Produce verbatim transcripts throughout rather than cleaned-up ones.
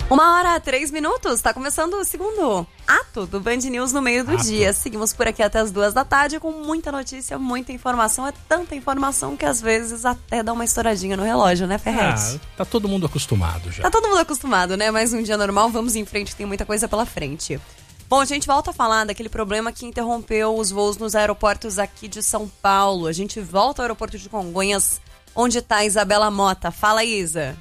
Uma hora, três minutos, tá começando o segundo ato do Band News no meio do ato. dia. Seguimos por aqui até as duas da tarde com muita notícia, muita informação. É tanta informação que às vezes até dá uma estouradinha no relógio, né, Ferretti? Ah, tá todo mundo acostumado já. Tá todo mundo acostumado, né? Mais um dia normal, vamos em frente, tem muita coisa pela frente. Bom, a gente volta a falar daquele problema que interrompeu os voos nos aeroportos aqui de São Paulo. A gente volta ao aeroporto de Congonhas, onde tá Isabela Mota. Fala, Isa.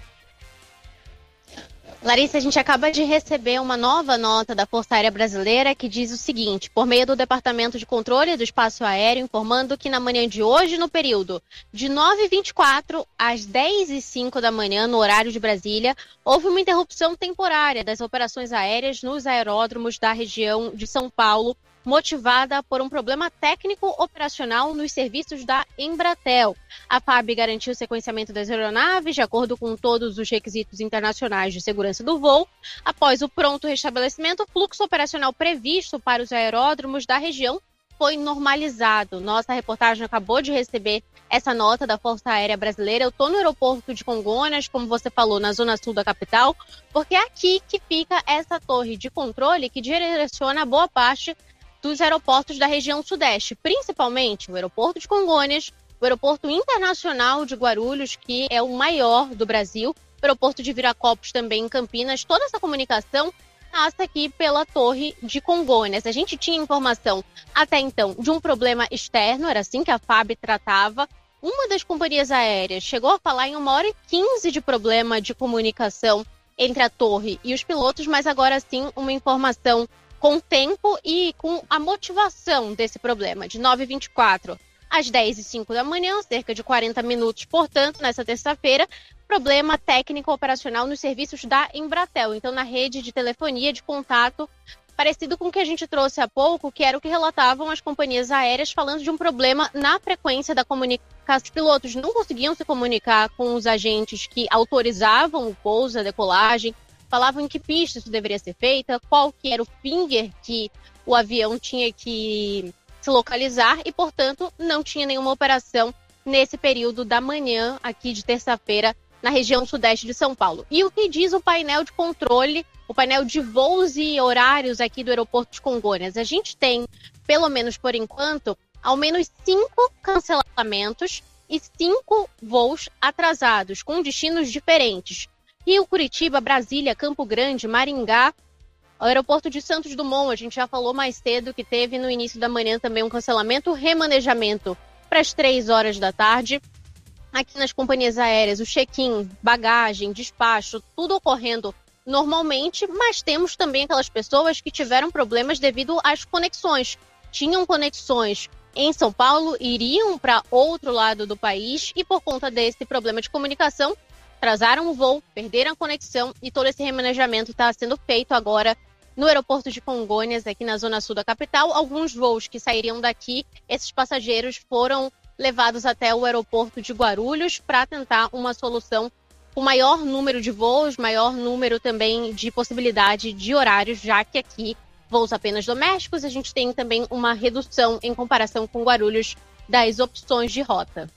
Larissa, a gente acaba de receber uma nova nota da Força Aérea Brasileira que diz o seguinte: por meio do Departamento de Controle do Espaço Aéreo, informando que na manhã de hoje, no período de nove e vinte e quatro às dez e cinco da manhã, no horário de Brasília, houve uma interrupção temporária das operações aéreas nos aeródromos da região de São Paulo, motivada por um problema técnico operacional nos serviços da Embratel. A F A B garantiu o sequenciamento das aeronaves de acordo com todos os requisitos internacionais de segurança do voo. Após o pronto restabelecimento, o fluxo operacional previsto para os aeródromos da região foi normalizado. Nossa reportagem acabou de receber essa nota da Força Aérea Brasileira. Eu estou no aeroporto de Congonhas, como você falou, na zona sul da capital, porque é aqui que fica essa torre de controle que direciona boa parte dos aeroportos da região sudeste, principalmente o aeroporto de Congonhas, o aeroporto internacional de Guarulhos, que é o maior do Brasil, o aeroporto de Viracopos também em Campinas. Toda essa comunicação passa aqui pela torre de Congonhas. A gente tinha informação até então de um problema externo, era assim que a F A B tratava. Uma das companhias aéreas chegou a falar em uma hora e quinze de problema de comunicação entre a torre e os pilotos, mas agora sim uma informação com tempo e com a motivação desse problema. De nove e vinte e quatro às dez e cinco da manhã, cerca de quarenta minutos, portanto, nessa terça-feira, problema técnico operacional nos serviços da Embratel. Então, na rede de telefonia de contato, parecido com o que a gente trouxe há pouco, que era o que relatavam as companhias aéreas, falando de um problema na frequência da comunicação. Os pilotos não conseguiam se comunicar com os agentes que autorizavam o pouso, a decolagem, falavam em que pista isso deveria ser feita, qual que era o finger que o avião tinha que se localizar e, portanto, não tinha nenhuma operação nesse período da manhã aqui de terça-feira na região sudeste de São Paulo. E o que diz o painel de controle, o painel de voos e horários aqui do aeroporto de Congonhas? A gente tem, pelo menos por enquanto, ao menos cinco cancelamentos e cinco voos atrasados, com destinos diferentes. Rio, Curitiba, Brasília, Campo Grande, Maringá, o aeroporto de Santos Dumont, a gente já falou mais cedo que teve no início da manhã também um cancelamento, remanejamento para as três horas da tarde. Aqui nas companhias aéreas, o check-in, bagagem, despacho, tudo ocorrendo normalmente, mas temos também aquelas pessoas que tiveram problemas devido às conexões. Tinham conexões em São Paulo, iriam para outro lado do país e por conta desse problema de comunicação, atrasaram o voo, perderam a conexão e todo esse remanejamento está sendo feito agora no aeroporto de Congonhas, aqui na zona sul da capital. Alguns voos que sairiam daqui, esses passageiros foram levados até o aeroporto de Guarulhos para tentar uma solução com maior número de voos, maior número também de possibilidade de horários, já que aqui voos apenas domésticos, a gente tem também uma redução em comparação com Guarulhos das opções de rota.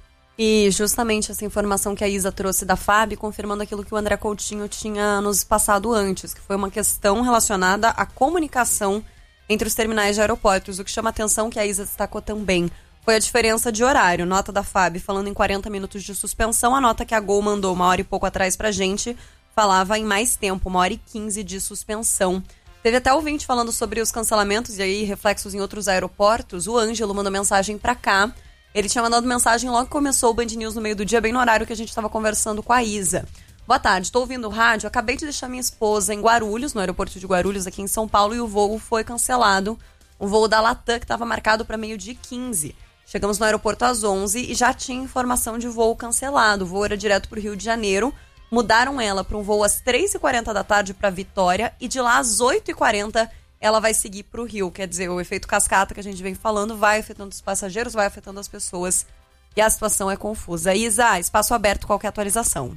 E justamente essa informação que a Isa trouxe da F A B, confirmando aquilo que o André Coutinho tinha nos passado antes, que foi uma questão relacionada à comunicação entre os terminais de aeroportos. O que chama atenção, que a Isa destacou também, foi a diferença de horário. Nota da F A B falando em quarenta minutos de suspensão, a nota que a Gol mandou uma hora e pouco atrás pra gente falava em mais tempo, uma hora e quinze de suspensão. Teve até ouvinte falando sobre os cancelamentos e aí reflexos em outros aeroportos. O Ângelo mandou mensagem pra cá. Ele tinha mandado mensagem logo que começou o Band News no meio do dia, bem no horário que a gente estava conversando com a Isa. Boa tarde, estou ouvindo o rádio, acabei de deixar minha esposa em Guarulhos, no aeroporto de Guarulhos, aqui em São Paulo, e o voo foi cancelado. O voo da Latam, que estava marcado para meio-dia e quinze. Chegamos no aeroporto às onze e já tinha informação de voo cancelado. O voo era direto para o Rio de Janeiro. Mudaram ela para um voo às três e quarenta da tarde para Vitória e de lá às oito e quarenta ela vai seguir para o Rio. Quer dizer, o efeito cascata que a gente vem falando vai afetando os passageiros, vai afetando as pessoas e a situação é confusa. Isa, espaço aberto, qualquer atualização.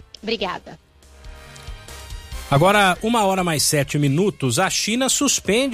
Obrigada. Agora, uma hora mais sete minutos, a China suspende